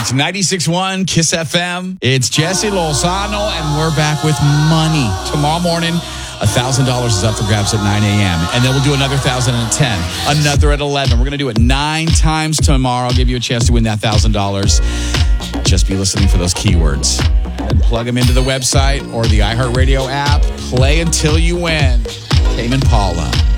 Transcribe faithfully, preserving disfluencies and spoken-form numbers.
It's ninety-six point one Kiss F M. It's Jesse Lozano, and we're back with money. Tomorrow morning, one thousand dollars is up for grabs at nine a.m. And then we'll do another one thousand dollars at ten, another at eleven. We're going to do it nine times tomorrow. I'll give you a chance to win that one thousand dollars. Just be listening for those keywords. And plug them into the website or the iHeartRadio app. Play until you win. Tame Impala.